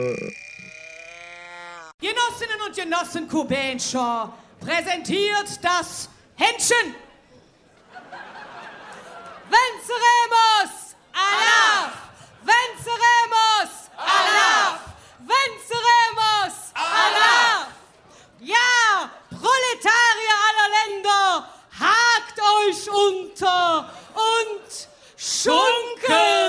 Genossinnen und Genossen Kubenscher präsentiert das Händchen. Venceremos! Allah! Venceremos! Allah! Venceremos! Allah! Ja, Proletarier aller Länder, hakt euch unter und schunkelt!